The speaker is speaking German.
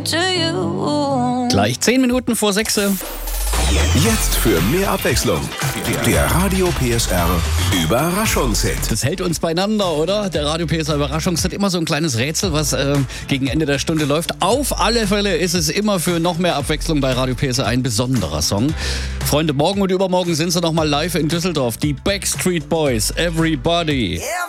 Gleich 10 Minuten vor 6. Jetzt für mehr Abwechslung. Der Radio PSR Überraschungshit. Das hält uns beieinander, oder? Der Radio PSR Überraschungshit, immer so ein kleines Rätsel, was gegen Ende der Stunde läuft. Auf alle Fälle ist es immer für noch mehr Abwechslung bei Radio PSR ein besonderer Song. Freunde, morgen und übermorgen sind sie nochmal live in Düsseldorf. Die Backstreet Boys, Everybody.